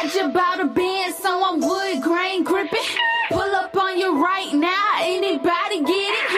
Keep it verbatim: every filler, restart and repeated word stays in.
About a band, so I'm wood grain gripping. Pull up on you right now, anybody get it?